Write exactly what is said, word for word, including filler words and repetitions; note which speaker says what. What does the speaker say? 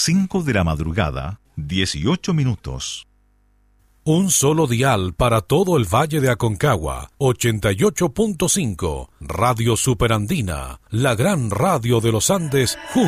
Speaker 1: cinco de la madrugada, dieciocho minutos.
Speaker 2: Un solo dial para todo el Valle de Aconcagua, ochenta y ocho punto cinco, Radio Superandina, la gran radio de los Andes, junto